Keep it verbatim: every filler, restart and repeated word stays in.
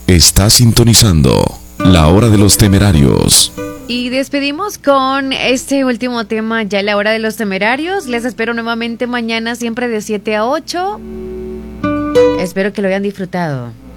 Está sintonizando La Hora de los Temerarios. Y despedimos con este último tema, ya La Hora de los Temerarios. Les espero nuevamente mañana, siempre de siete a ocho. Espero que lo hayan disfrutado.